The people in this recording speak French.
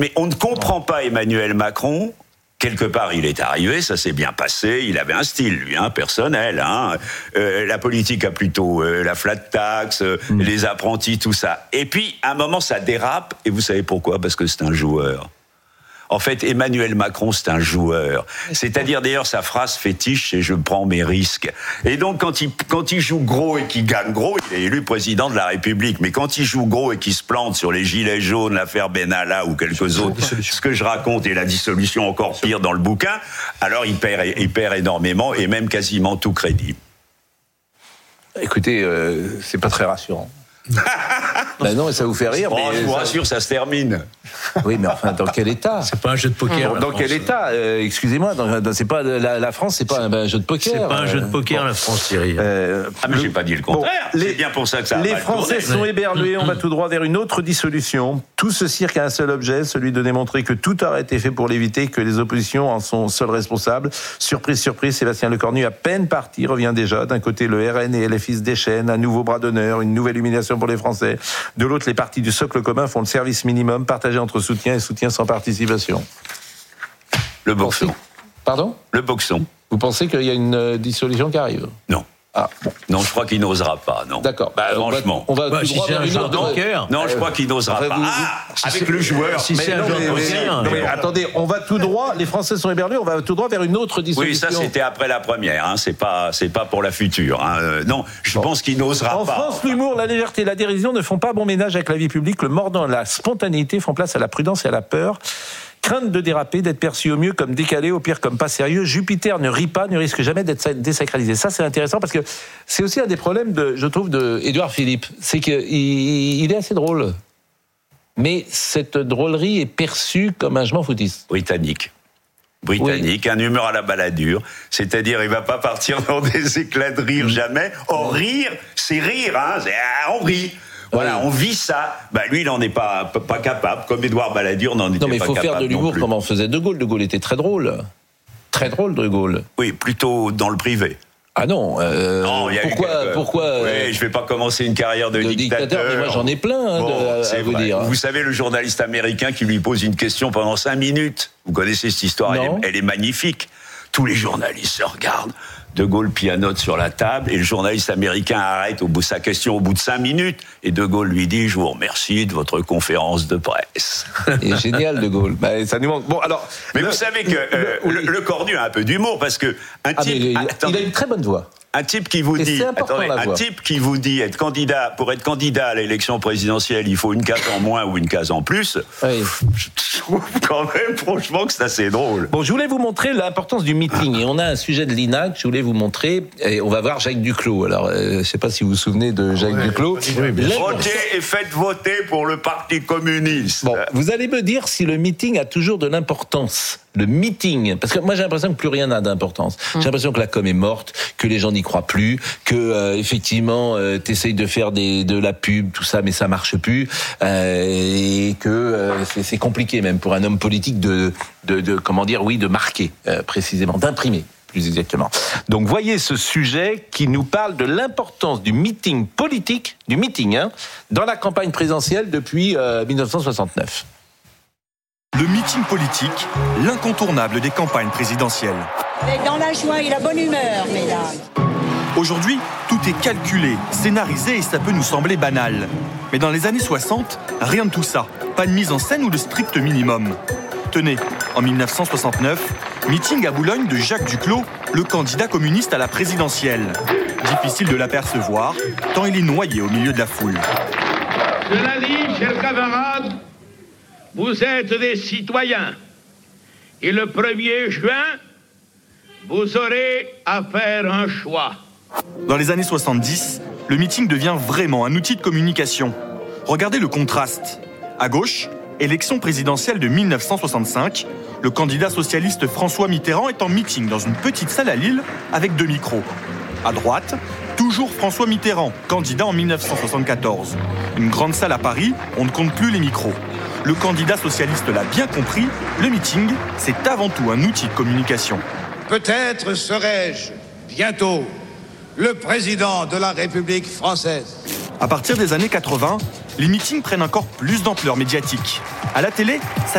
Mais on ne comprend pas Emmanuel Macron. Quelque part, il est arrivé, ça s'est bien passé, il avait un style, lui, personnel. La politique a plutôt la flat tax, les apprentis, tout ça. Et puis, à un moment, ça dérape, et vous savez pourquoi ? Parce que c'est un joueur. En fait, Emmanuel Macron, c'est un joueur. C'est-à-dire, d'ailleurs, sa phrase fétiche, c'est « je prends mes risques ». Et donc, quand il joue gros et qu'il gagne gros, il est élu président de la République. Mais quand il joue gros et qu'il se plante sur les gilets jaunes, l'affaire Benalla ou quelques autres, ce que je raconte et la dissolution encore pire dans le bouquin, alors il perd énormément et même quasiment tout crédit. Écoutez, c'est pas très rassurant. Ben non, ça vous fait rire. Mais je vous rassure, ça se termine. Oui, mais enfin, dans quel état ? C'est pas un jeu de poker. Dans quel état ? Excusez-moi, c'est pas la France, c'est pas un jeu de poker. C'est pas un jeu de poker, la France, Thierry. Mais j'ai pas dit le contraire. C'est bien pour ça que ça a les mal Français tourné. sont éberlués. On va tout droit vers une autre dissolution. Tout ce cirque a un seul objet, celui de démontrer que tout aurait été fait pour l'éviter, que les oppositions en sont seuls responsables. Surprise, surprise, Sébastien Lecornu, à peine parti, revient déjà. D'un côté, le RN et LFI se déchaînent, un nouveau bras d'honneur, une nouvelle humiliation pour les Français. De l'autre, les partis du socle commun font le service minimum, partagé entre soutien et soutien sans participation. Le boxon. Pardon ? Le boxon. Vous pensez qu'il y a une dissolution qui arrive ? Non. Ah, bon. Non, je crois qu'il n'osera pas, non. D'accord. Franchement. On va tout si droit c'est vers un une joueur autre. de poker. Non, je crois qu'il n'osera pas. Avec le joueur. Si c'est un joueur de poker. Non, mais attendez, on va tout droit. Les Français sont éberlués. On va tout droit vers une autre dissolution. Oui, ça c'était après la première. C'est pas pour la future. Non, je pense qu'il n'osera pas. En France, l'humour, la légèreté, la dérision ne font pas bon ménage avec la vie publique. Le mordant, la spontanéité font place à la prudence et à la peur. Crainte de déraper, d'être perçu au mieux comme décalé, au pire comme pas sérieux. Jupiter ne rit pas, ne risque jamais d'être désacralisé. Ça, c'est intéressant parce que c'est aussi un des problèmes, je trouve, de Édouard Philippe. C'est qu'il est assez drôle. Mais cette drôlerie est perçue comme un je m'en foutiste. Britannique, un humour à la baladure, c'est-à-dire il va pas partir dans des éclats de rire jamais. Or rire, c'est rire, on rit. Voilà, on vit ça. Lui, il n'en est pas capable, comme Édouard Balladur n'en était pas capable. Non, mais il faut faire de l'humour comme en faisait De Gaulle. De Gaulle était très drôle. Très drôle, De Gaulle. Oui, plutôt dans le privé. Ah non, non, pourquoi Oui, je vais pas commencer une carrière de dictateur. Mais moi, j'en ai plein à vous dire. Vous savez, le journaliste américain qui lui pose une question pendant 5 minutes. Vous connaissez cette histoire, elle est magnifique. Tous les journalistes se regardent. De Gaulle pianote sur la table et le journaliste américain arrête sa question au bout de 5 minutes et De Gaulle lui dit « Je vous remercie de votre conférence de presse ». Il est génial, De Gaulle. Ça nous manque. Bon, alors, mais vous savez que le Cornu a un peu d'humour parce que un type... il a une très bonne voix. Un type qui vous dit, pour être candidat à l'élection présidentielle, il faut une case en moins ou une case en plus. Oui. Je trouve quand même, franchement, que c'est assez drôle. Bon, je voulais vous montrer l'importance du meeting. Et on a un sujet de l'INAC, je voulais vous montrer. Et on va voir Jacques Duclos. Alors, je ne sais pas si vous vous souvenez de Jacques Duclos. Votez et faites voter pour le Parti communiste. Bon, vous allez me dire si le meeting a toujours de l'importance. Le meeting, parce que moi j'ai l'impression que plus rien n'a d'importance. J'ai l'impression que la com est morte, que les gens n'y croient plus, que effectivement t'essayes de faire de la pub, tout ça, mais ça marche plus, et que c'est compliqué même pour un homme politique de marquer précisément, d'imprimer plus exactement. Donc voyez ce sujet qui nous parle de l'importance du meeting politique, dans la campagne présidentielle depuis 1969. Le meeting politique, l'incontournable des campagnes présidentielles. Et dans la joie et la bonne humeur, mesdames. Aujourd'hui, tout est calculé, scénarisé et ça peut nous sembler banal. Mais dans les années 60, rien de tout ça. Pas de mise en scène ou de strict minimum. Tenez, en 1969, meeting à Boulogne de Jacques Duclos, le candidat communiste à la présidentielle. Difficile de l'apercevoir, tant il est noyé au milieu de la foule. Cela dit, chers camarades, vous êtes des citoyens. Et le 1er juin, vous aurez à faire un choix. Dans les années 70, le meeting devient vraiment un outil de communication. Regardez le contraste. À gauche, élection présidentielle de 1965, le candidat socialiste François Mitterrand est en meeting dans une petite salle à Lille avec 2 micros. À droite, toujours François Mitterrand, candidat en 1974. Une grande salle à Paris, on ne compte plus les micros. Le candidat socialiste l'a bien compris, le meeting, c'est avant tout un outil de communication. Peut-être serai-je bientôt le président de la République française. À partir des années 80, les meetings prennent encore plus d'ampleur médiatique. À la télé, ça